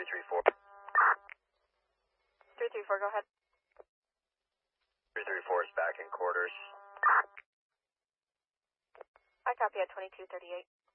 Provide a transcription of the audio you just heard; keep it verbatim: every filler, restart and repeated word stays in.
three four. three three four, go ahead. three three four is back in quarters. I copy at twenty-two thirty-eight.